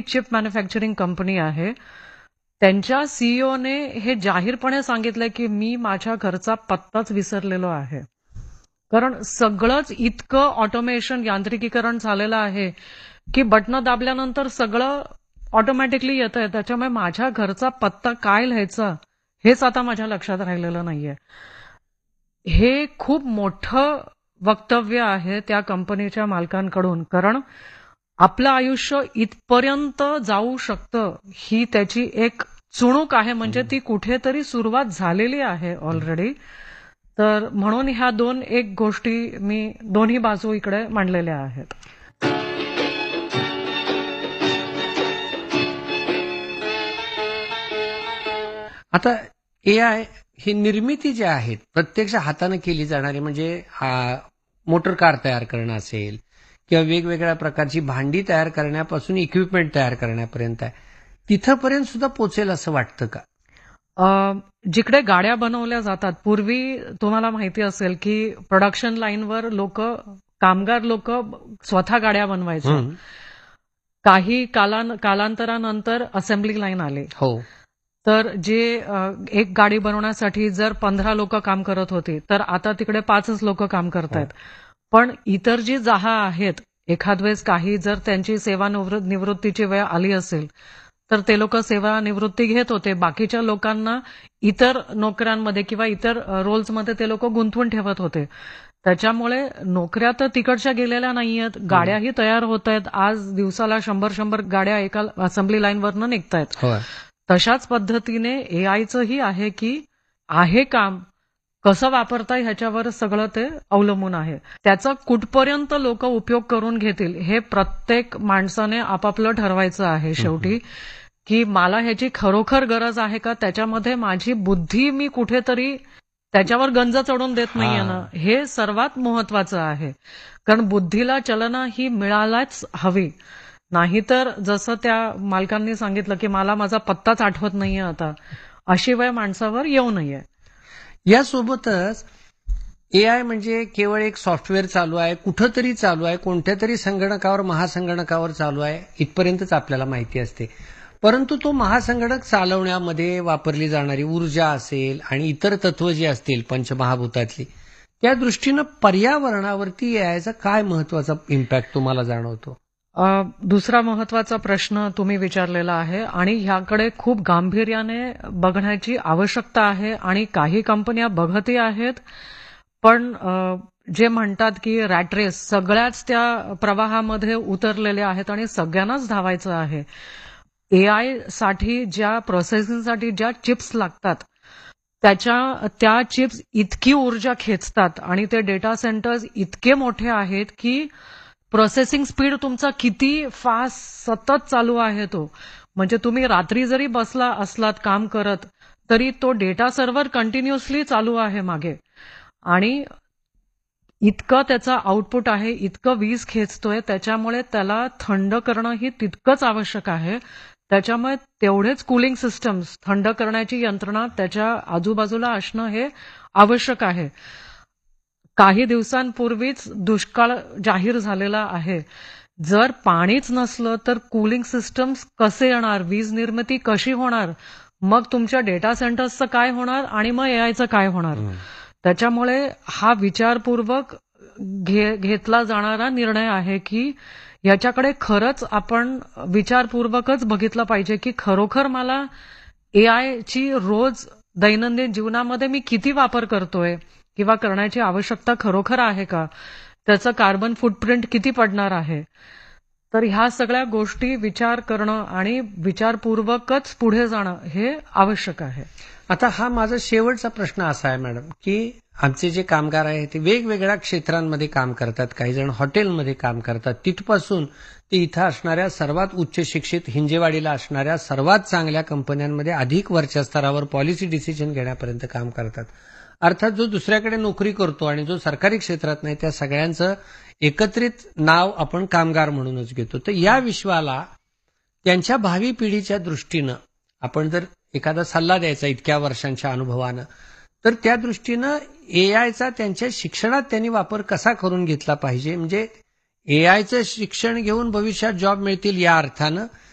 Chip manufacturing company आहे, त्यांच्या सीईओने हे जाहीरपणे सांगितलंय की मी माझ्या घरचा पत्ताच विसरलेलो आहे. कारण सगळंच इतकं ऑटोमेशन, यांत्रिकीकरण झालेलं आहे की बटणं दाबल्यानंतर सगळं ऑटोमॅटिकली येतंय. त्याच्यामुळे माझ्या घरचा पत्ता काय लिहायचा हेच आता माझ्या लक्षात राहिलेलं नाहीये. हे खूप मोठं वक्तव्य आहे त्या कंपनीच्या मालकांकडून, कारण आपलं आयुष्य इथपर्यंत जाऊ शकतं ही त्याची एक चुणूक आहे. म्हणजे ती कुठेतरी सुरुवात झालेली आहे ऑलरेडी. तर म्हणून ह्या एक गोष्टी मी दोन्ही बाजू इकडे मांडलेल्या आहेत. आता एआय ही निर्मिती जी आहेत प्रत्यक्ष हाताने केली जाणारी, म्हणजे मोटर कार तयार करणं असेल किंवा वेगवेगळ्या प्रकारची भांडी तयार करण्यापासून इक्विपमेंट तयार करण्यापर्यंत आहे, तिथंपर्यंत सुद्धा पोचेल असं वाटतं का? जिकडे गाड्या बनवल्या जातात, पूर्वी तुम्हाला माहिती असेल की प्रोडक्शन लाईनवर कामगार लोक स्वतः गाड्या बनवायचे. काही कालांतरानंतर असेंब्ली लाईन आले. हो. तर जे एक गाडी बनवण्यासाठी जर 15 लोक काम करत होती, तर आता तिकडे 5च लोक काम करतायत. पण इतर जी जहा आहेत, एखाद वेळेस काही जर त्यांची सेवानिवृत्तीची वेळ आली असेल तर ते लोक सेवानिवृत्ती घेत होते. बाकीच्या लोकांना इतर नोकऱ्यांमध्ये किंवा इतर रोल्समध्ये ते लोक गुंतवून ठेवत होते. त्याच्यामुळे नोकऱ्या तर तिकडच्या गेलेल्या नाहीयेत, गाड्याही तयार होत आहेत. आज दिवसाला 100 गाड्या एका असेंब्ली लाईनवरनं निघतायत. तशाच पद्धतीने एआयचंही आहे की आहे काम कसं वापरताय ह्याच्यावर सगळं ते अवलंबून आहे. त्याचा कुठपर्यंत लोक उपयोग करून घेतील हे प्रत्येक माणसाने आपापलं ठरवायचं आहे शेवटी, की मला ह्याची खरोखर गरज आहे का, त्याच्यामध्ये माझी बुद्धी मी कुठेतरी त्याच्यावर गंज चढून देत नाहीये ना, हे सर्वात महत्वाचं आहे. कारण बुद्धीला चलना ही मिळायलाच हवी. नाहीतर जसं त्या मालकांनी सांगितलं की मला माझा पत्ताच आठवत नाहीये आता, अशी वेळ माणसावर येऊ नये. यासोबतच एआय म्हणजे केवळ एक सॉफ्टवेअर चालू आहे, कुठंतरी चालू आहे, कोणत्या तरी संगणकावर, महासंगणकावर चालू आहे, इथपर्यंतच आपल्याला माहिती असते. परंतु तो महासंगणक चालवण्यामध्ये वापरली जाणारी ऊर्जा असेल आणि इतर तत्व जी असतील पंचमहाभूतातली, त्या दृष्टीनं पर्यावरणावरती एआयचा काय महत्वाचा इम्पॅक्ट तुम्हाला जाणवतो? दुसरा महत्वाचा प्रश्न तुम्ही विचारलेला आहे आणि ह्याकडे खूप गांभीर्याने बघण्याची आवश्यकता आहे आणि काही कंपन्या बघतही आहेत. पण जे म्हणतात की रॅट रेस, सगळ्याच त्या प्रवाहामध्ये उतरलेल्या आहेत आणि सगळ्यांनाच धावायचं आहे. एआय साठी ज्या प्रोसेसिंगसाठी ज्या चिप्स लागतात त्या चिप्स इतकी ऊर्जा खेचतात आणि ते डेटा सेंटर्स इतके मोठे आहेत की प्रोसेसिंग स्पीड तुमचा किती फास्ट सतत चालू आहे तो. म्हणजे तुम्ही रात्री जरी बसला असलात काम करत तरी तो डेटा सर्व्हर कंटिन्युअसली चालू आहे मागे आणि इतकं त्याचा आउटपुट आहे, इतकं वीज खेचतोय. त्याच्यामुळे त्याला थंड करणं ही तितकंच आवश्यक आहे. त्याच्यामुळे तेवढेच कूलिंग सिस्टम्स, थंड करण्याची यंत्रणा त्याच्या आजूबाजूला असणं हे आवश्यक आहे. काही दिवसांपूर्वीच दुष्काळ जाहीर झालेला आहे. जर पाणीच नसलं तर कूलिंग सिस्टम्स कसे येणार, वीज निर्मिती कशी होणार, मग तुमच्या डेटा सेंटर्सचं काय होणार आणि मग एआयचं काय होणार. त्याच्यामुळे हा विचारपूर्वक घेतला जाणारा निर्णय आहे की याच्याकडे खरंच आपण विचारपूर्वकच बघितलं पाहिजे की खरोखर मला एआयची रोज दैनंदिन जीवनामध्ये मी किती वापर करतोय किंवा करण्याची आवश्यकता खरोखर आहे का, त्याचं कार्बन फुटप्रिंट किती पडणार आहे. तर ह्या सगळ्या गोष्टी विचार करणं आणि विचारपूर्वकच पुढे जाणं हे आवश्यक आहे. आता हा माझा शेवटचा प्रश्न असा आहे मॅडम, की आमचे जे कामगार आहेत ते वेगवेगळ्या क्षेत्रांमध्ये काम करतात, काही जण हॉटेलमध्ये काम करतात, तिथपासून ते इथं असणाऱ्या सर्वात उच्च शिक्षित हिंजेवाडीला असणाऱ्या सर्वात चांगल्या कंपन्यांमध्ये अधिक वरच्या स्तरावर पॉलिसी डिसिजन घेण्यापर्यंत काम करतात. अर्थात जो दुसऱ्याकडे नोकरी करतो आणि जो सरकारी क्षेत्रात नाही त्या सगळ्यांचं एकत्रित नाव आपण कामगार म्हणूनच घेतो. तर या विश्वाला त्यांच्या भावी पिढीच्या दृष्टीनं आपण जर एखादा सल्ला द्यायचा इतक्या वर्षांच्या अनुभवानं, तर त्या दृष्टीनं एआयचा त्यांच्या शिक्षणात त्यांनी वापर कसा करून घेतला पाहिजे. म्हणजे एआयचं शिक्षण घेऊन भविष्यात जॉब मिळतील या अर्थानं,